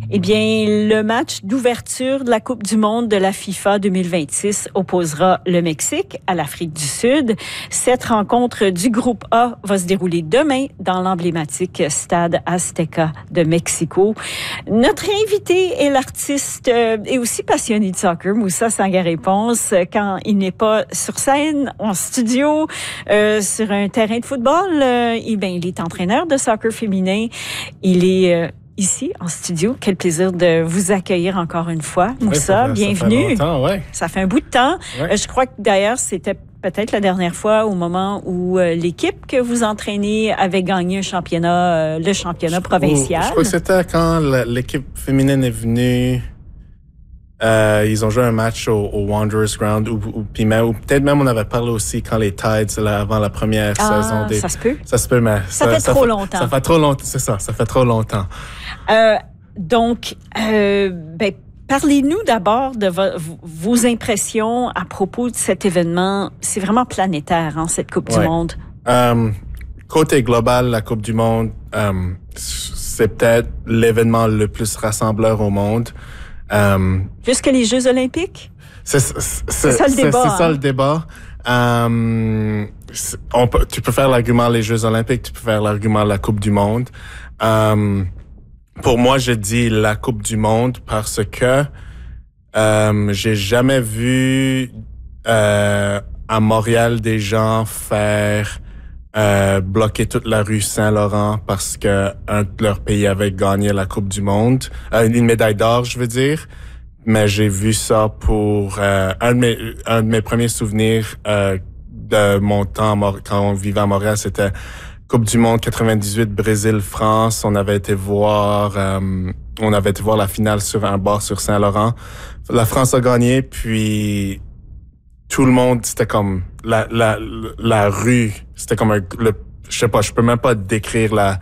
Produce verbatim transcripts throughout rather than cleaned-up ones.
Eh bien, le match d'ouverture de la Coupe du monde de la FIFA deux mille vingt-six opposera le Mexique à l'Afrique du Sud. Cette rencontre du groupe A va se dérouler demain dans l'emblématique Stade Azteca de Mexico. Notre invité est l'artiste euh, et aussi passionné de soccer, Moussa Sangaré-Ponce, quand il n'est pas sur scène, en studio, euh, sur un terrain de football. Euh, et ben, il est entraîneur de soccer féminin. Il est... Euh, Ici, en studio. Quel plaisir de vous accueillir encore une fois. Oui, Moussa, ça fait, bienvenue. Ça fait longtemps, ouais. Ça fait un bout de temps. Ouais. Je crois que d'ailleurs, c'était peut-être la dernière fois au moment où euh, l'équipe que vous entraînez avait gagné un championnat, euh, le championnat je, provincial. Je crois que c'était quand la, l'équipe féminine est venue. Euh, ils ont joué un match au, au Wanderers Ground, ou, ou, puis même, ou peut-être même on avait parlé aussi quand les Tides, là, avant la première ah, saison. Des, ça se peut. Ça se peut, mais... Ça, ça fait ça trop fait, longtemps. Ça fait trop longtemps, c'est ça, ça fait trop longtemps. Euh, donc, euh, ben, parlez-nous d'abord de vo- vos impressions à propos de cet événement. C'est vraiment planétaire, hein, cette Coupe ouais. du monde. Euh, côté global, la Coupe du monde, euh, c'est peut-être l'événement le plus rassembleur au monde. Euh, Jusque les Jeux olympiques? C'est, c'est, c'est, c'est ça le débat. C'est, c'est hein? ça le débat. Euh, on peut, tu peux faire l'argument les Jeux olympiques, tu peux faire l'argument la Coupe du monde. Euh, pour moi, je dis la Coupe du monde parce que euh, j'ai jamais vu euh, à Montréal des gens faire euh, bloquer toute la rue Saint-Laurent parce que un de leurs pays avait gagné la Coupe du monde, euh, une médaille d'or, je veux dire. Mais j'ai vu ça pour euh, un de mes un de mes premiers souvenirs euh, de mon temps quand on vivait à Montréal, c'était Coupe du monde quatre-vingt-dix-huit Brésil-France. On avait été voir euh, on avait été voir la finale sur un bar sur Saint-Laurent. La France a gagné, puis tout le monde, c'était comme la la la rue, c'était comme un, le je sais pas, je peux même pas décrire la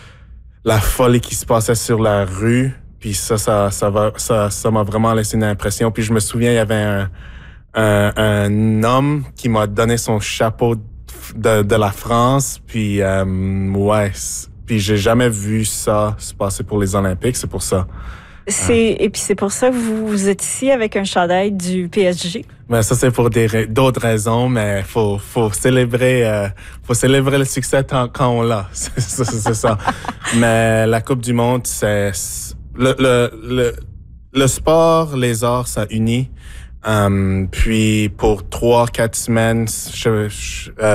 la folie qui se passait sur la rue. Puis ça, ça, ça va, ça, ça m'a vraiment laissé une impression. Puis je me souviens, il y avait un, un, un homme qui m'a donné son chapeau de, de la France. Puis euh, ouais, puis j'ai jamais vu ça se passer pour les Olympiques. C'est pour ça. C'est et puis c'est pour ça que vous, vous êtes ici avec un chandail du P S G. Mais ça c'est pour des d'autres raisons, mais faut faut célébrer euh, faut célébrer le succès tant, quand on l'a. C'est, c'est, c'est ça. Mais la Coupe du monde, c'est Le, le, le, le sport, les arts, ça unit. Um, puis pour trois, quatre semaines, je, je, euh,